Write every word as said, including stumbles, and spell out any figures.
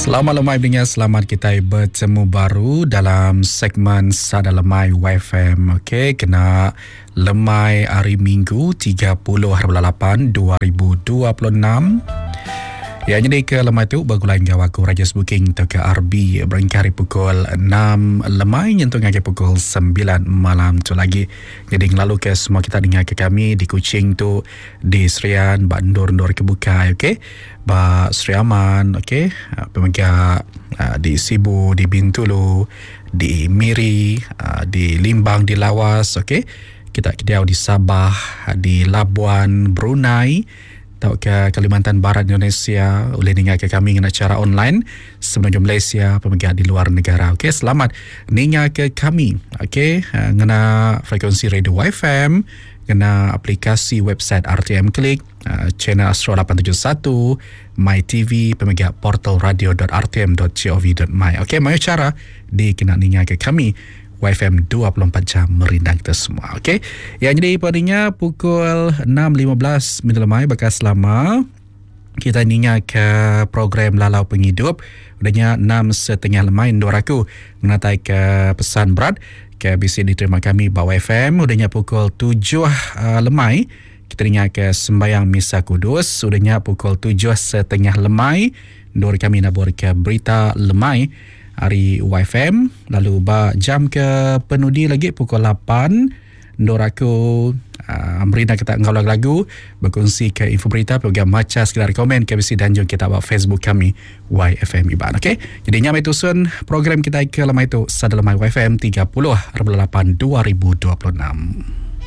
Selamat lemai pendengar, selamat kita bertemu baru dalam segmen Sada Lemai Y F M. Okey, kena lemai hari Minggu tiga puluh hari bulan lapan dua ribu dua puluh enam. Ya, jadi ke lemai tu bergulai dengan aku Rajas Booking atau ke R B berengkari pukul enam lemai nyentuh ke pukul sembilan malam tu lagi. Jadi lalu ke semua kita dengar ke kami di Kuching tu, di Serian, Bak Ndor-Ndor Kebukai, okey. Bak Seri Aman, okey. Pemegang di Sibu, di Bintulu, di Miri, di Limbang, di Lawas, okey. Kita kediau di Sabah, di Labuan, Brunei, atau ke Kalimantan Barat Indonesia, boleh dengar ke kami dengan cara online sebelum ke Malaysia, pemegang di luar negara. Okey, selamat dengar ke kami. Okey, ngena frekuensi radio Y F M, ngena aplikasi website R T M Klik, channel Astro lapan tujuh satu, My T V, pemegang portal radio dot r t m dot gov dot my. Okey, mana cara di kena dengar ke kami Y F M dua puluh empat jam merindang kita semua. Okey. Yang jadi padanya pukul enam lima belas minit lemai bekas lama kita dengar ke program Lalau Penghidup. Udahnya enam setengah lemai ndor aku menatai ke pesan berat ke B C diterima kami bawa F M. Udahnya pukul tujuh uh, lemai kita dengar ke sembayang Misa Kudus. Udahnya pukul tujuh setengah lemai ndor kami nabur ke berita lemai hari Y F M. Lalu ba jam ke penudi lagi pukul lapan ndor aku uh, Amrina kita ngau lagu berkongsi ke info berita program maca sekedar komen ke B C dan juga kita buat Facebook kami Y F M Iban. Okey, jadi nyamai tusun program kita ke lemai itu Sada Lemai Y F M tiga puluh hari bulan lapan dua ribu dua puluh enam.